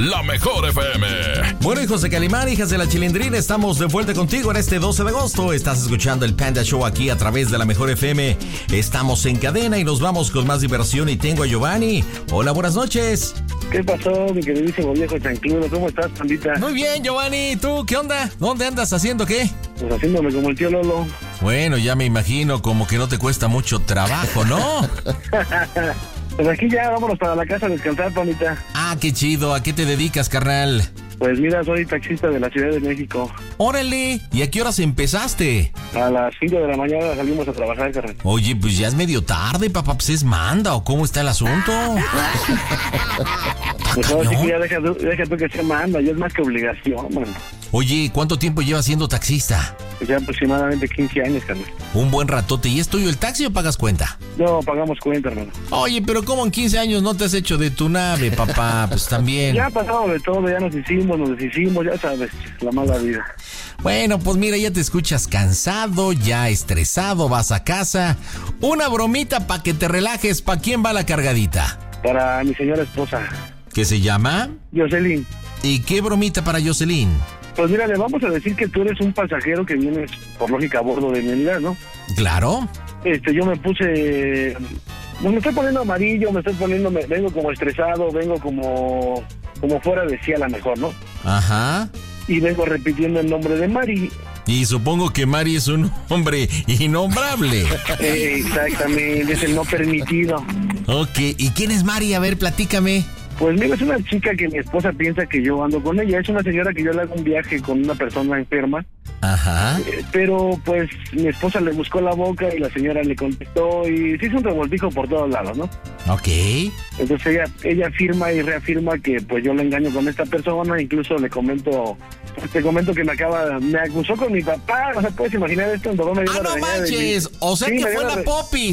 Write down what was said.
la mejor FM. Bueno, hijos de Calimán, hijas de la Chilindrina, estamos de vuelta contigo en este 12 de agosto. Estás escuchando el Panda Show aquí a través de la mejor FM. Estamos en cadena y nos vamos con más diversión y tengo a Giovanni. Hola, buenas noches. ¿Qué pasó, mi queridísimo viejo chancludo? ¿Cómo estás, pandita? Muy bien, Giovanni. ¿Tú qué onda? ¿Dónde andas haciendo qué? Pues haciéndome como el tío Lolo. Bueno, ya me imagino como que no te cuesta mucho trabajo, ¿no? Pues aquí ya, vámonos para la casa a descansar, pandita. Ah, qué chido. ¿A qué te dedicas, carnal? Pues mira, soy taxista de la Ciudad de México. Órale. ¿Y a qué horas empezaste? A las 5 de la mañana salimos a trabajar, carnal. Oye, pues ya es medio tarde, papá. Pues es manda, ¿o cómo está el asunto? Pues ahora sí que ya deja tú que sea manda, ya es más que obligación, man. Oye, ¿cuánto tiempo llevas siendo taxista? Pues ya aproximadamente 15 años, carnal. Un buen ratote. ¿Y es tuyo el taxi o pagas cuenta? No, pagamos cuenta, hermano. Oye, pero ¿cómo en 15 años no te has hecho de tu nave, papá? Pues también. Ya ha pasado de todo, ya nos deshicimos, ya sabes, la mala vida. Bueno, pues mira, ya te escuchas cansado, ya estresado, vas a casa. Una bromita para que te relajes. ¿Para quién va la cargadita? Para mi señora esposa. ¿Qué se llama? Jocelyn. ¿Y qué bromita para Jocelyn? Pues mira, le vamos a decir que tú eres un pasajero que vienes, por lógica, a bordo de mi unidad, ¿no? Claro. Yo me puse... Me estoy poniendo amarillo, vengo como estresado, vengo como fuera de sí a la mejor, ¿no? Ajá. Y vengo repitiendo el nombre de Mari. Y supongo que Mari es un hombre innombrable. Exactamente, es el no permitido. Ok, ¿y quién es Mari? A ver, platícame. Pues mira, es una chica que mi esposa piensa que yo ando con ella. Es una señora que yo le hago un viaje con una persona enferma. Ajá. Pero pues mi esposa le buscó la boca y la señora le contestó y se hizo un revoltijo por todos lados, ¿no? Ok. Entonces ella afirma y reafirma que pues yo le engaño con esta persona. Incluso te comento que me acusó con mi papá. O sea, puedes imaginar esto, en no me dio ¡Ah, no manches! O sea, sí, que fue la popis.